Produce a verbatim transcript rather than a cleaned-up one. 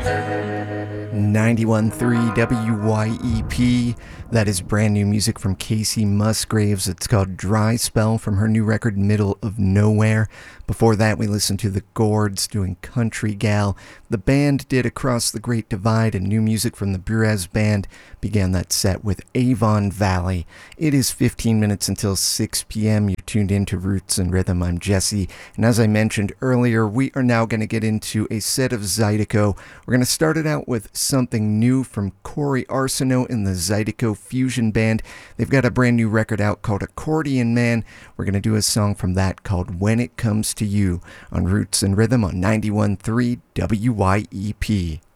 ninety-one point three W Y E P. That is brand new music from Casey Musgraves. It's called Dry Spell from her new record, Middle of Nowhere. Before that, we listened to the Gourds doing Country Gal. The band did Across the Great Divide, and new music from the Burez Band began that set with Avon Valley. It is fifteen minutes until six p.m. You're tuned into Roots and Rhythm. I'm Jesse, and as I mentioned earlier, we are now going to get into a set of Zydeco. We're going to start it out with something new from Corey Arsenault in the Zydeco Fusion Band. They've got a brand new record out called Accordion Man. We're going to do a song from that called When It Comes to You on Roots and Rhythm on ninety-one point three W Y E P.